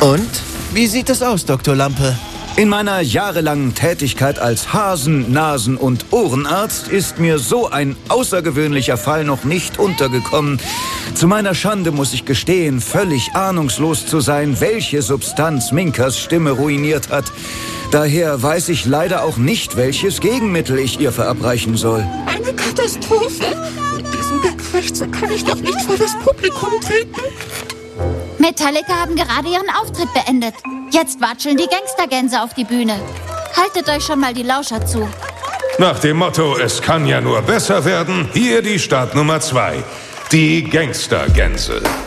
Und? Wie sieht es aus, Dr. Lampe? In meiner jahrelangen Tätigkeit als Hasen-, Nasen- und Ohrenarzt ist mir so ein außergewöhnlicher Fall noch nicht untergekommen. Zu meiner Schande muss ich gestehen, völlig ahnungslos zu sein, welche Substanz Minkas Stimme ruiniert hat. Daher weiß ich leider auch nicht, welches Gegenmittel ich ihr verabreichen soll. Eine Katastrophe! Mit diesem Gekrächze kann ich doch nicht vor das Publikum treten. Metallica haben gerade ihren Auftritt beendet. Jetzt watscheln die Gangstergänse auf die Bühne. Haltet euch schon mal die Lauscher zu. Nach dem Motto, es kann ja nur besser werden, hier die Startnummer 2. Die Gangstergänse.